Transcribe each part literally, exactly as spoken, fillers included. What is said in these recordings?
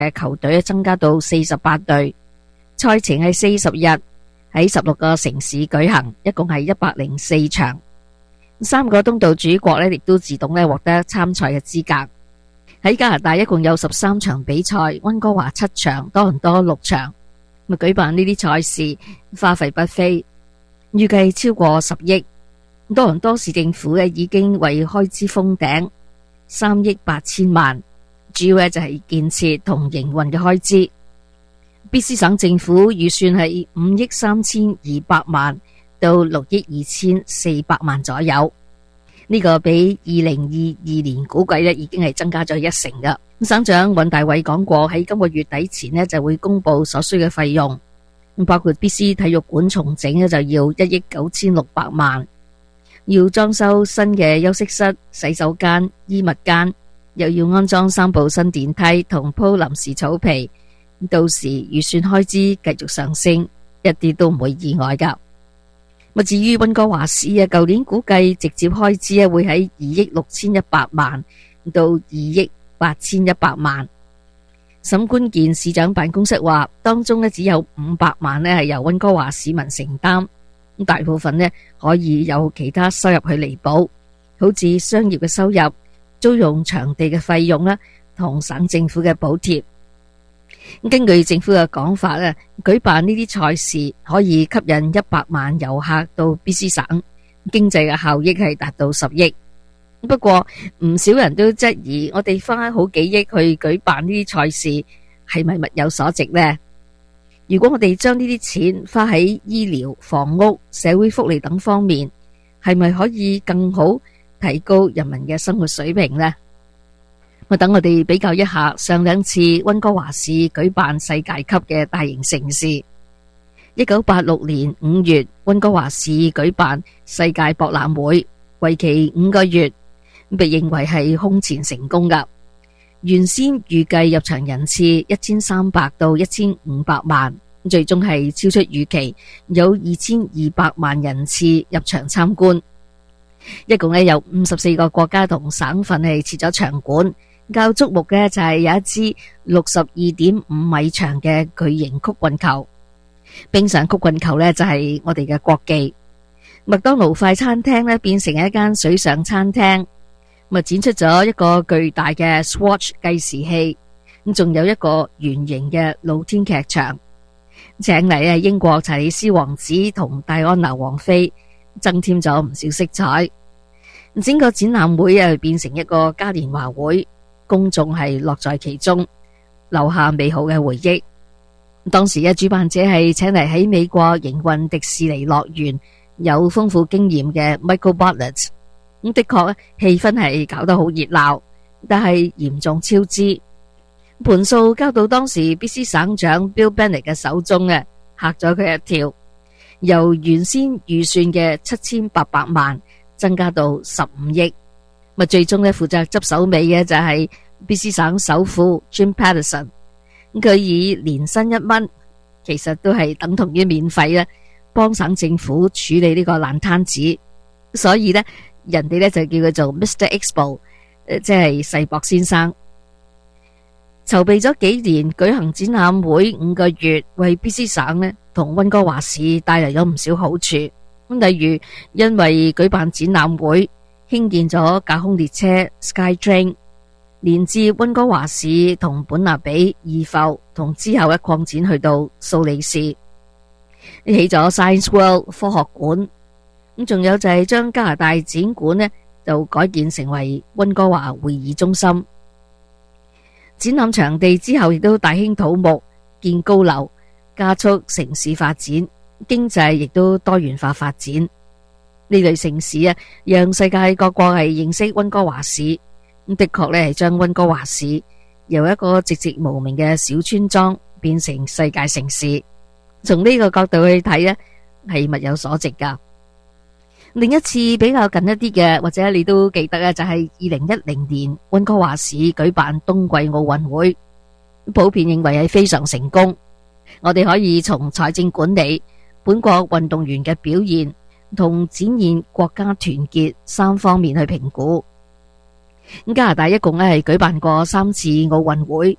嘅球隊增加到四十八隊，賽程係四十日，喺十六個城市舉行，一共係一百零四場。三個東道主國呢亦都自動咧獲得參賽嘅資格。喺加拿大一共有十三場比賽，溫哥華七場，多倫多六場。咁舉辦呢啲賽事花費不菲，預計超過十億。多倫多市政府咧已經為開支封頂三億八千萬，主要咧就係建設同營運嘅開支。B C 省政府預算係五億三千二百萬到六億二千四百萬左右，呢、這個比二零二二年估計咧已經係增加咗一成噶。省長尹大偉講過，喺今個月底前咧就會公布所需嘅費用，包括 B C 體育館重整咧就要一億九千六百萬，要裝修新嘅休息室、洗手間、衣物間，又要安裝三部新電梯同鋪臨時草皮。到時預算開支繼續上升，一啲都唔會意外噶。咁至於溫哥華市啊，舊年估計直接開支啊會喺二億六千一百萬到二億八千一百萬。沈官健市長辦公室話，當中呢只有五百萬呢係由溫哥華市民承擔，咁大部分呢可以有其他收入去彌補，好似商業嘅收入、租用場地嘅費用啦，同省政府嘅補貼。根據政府嘅講法咧，舉辦呢啲賽事可以吸引一百萬遊客到 B C 省，經濟嘅效益係達到十億。不過唔少人都質疑，我哋花好幾億去舉辦呢啲賽事，係咪物有所值呢？如果我哋將呢啲錢花喺醫療、房屋、社會福利等方面，係咪可以更好提高人民嘅生活水平呢？我等我哋比較一下上兩次溫哥華市舉辦世界級嘅大型盛事。一九八六年五月，溫哥華市舉辦世界博覽會，為期五個月，被認為係空前成功噶。原先預計入場人次一千三百到一千五百萬，最終係超出預期，有二千二百萬人次入場參觀。一共咧有五十四個國家同省份係設咗場館。較矚目嘅就係有一支六十二點五米長嘅巨型曲棍球，冰上曲棍球呢就係我哋嘅國技。麥當勞快餐廳呢變成一間水上餐廳，咪展出咗一個巨大嘅 Swatch 計時器，咁仲有一個圓形嘅露天劇場，請嚟係英國查理斯王子同戴安娜王妃，增添咗唔少色彩。整個展覽會啊變成一個嘉年華會。公眾係樂在其中，留下美好嘅回憶。當時嘅主辦者係請嚟喺美國營運迪士尼樂園有豐富經驗嘅 Michael Bartlett。咁的確氣氛係搞得好熱鬧，但係嚴重超支，盤數交到當時 B C 省長 Bill Bennett 嘅手中嘅，嚇咗佢一跳。由原先預算嘅七千八百萬增加到十五億。咪最終咧負責執手尾嘅就係 B C 省首富 Jim Paterson， 佢以年薪一蚊，其實都係等同於免費啦，幫省政府處理呢個爛攤子，所以呢，人哋呢就叫佢做 Mister Expo， 即係世博先生。籌備咗幾年，舉行展覽會五個月，為 B C 省呢同溫哥華市帶嚟咗唔少好處。咁例如因為舉辦展覽會，興建咗架空列車 SkyTrain， 連至溫哥華市同本納比、怡浮，同之後一擴展去到蘇黎世，起咗 Science World 科學館。咁仲有就係將加拿大展館呢就改建成為溫哥華會議中心。展覽場地之後亦都大興土木，建高樓，加速城市發展，經濟亦都多元化發展。呢類城市啊，讓世界各國係認識溫哥華市。咁的確咧，係將溫哥華市由一個寂寂無名嘅小村莊變成世界城市。從呢個角度去睇呢，係物有所值噶。另一次比較近一啲嘅，或者你都記得咧，就係二零一零年溫哥華市舉辦冬季奧運會，普遍認為係非常成功。我哋可以從財政管理、本國運動員嘅表現同展現國家團結三方面去評估。加拿大一共咧係舉辦過三次奧運會，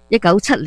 一九七零